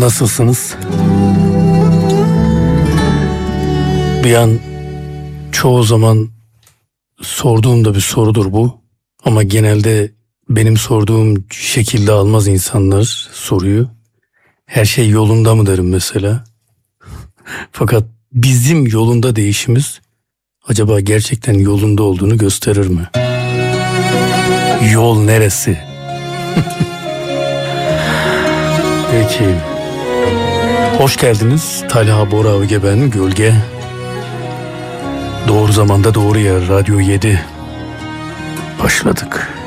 Nasılsınız? Bir an çoğu zaman sorduğum da bir sorudur bu. Ama genelde benim sorduğum şekilde almaz insanlar soruyu. Her şey yolunda mı derim mesela. Fakat bizim yolunda değişimiz acaba gerçekten yolunda olduğunu gösterir mi? Yol neresi? Peki. Hoş geldiniz. Talha Bora Öge ben, Gölge. Doğru zamanda doğru yer, Radyo 7. Başladık.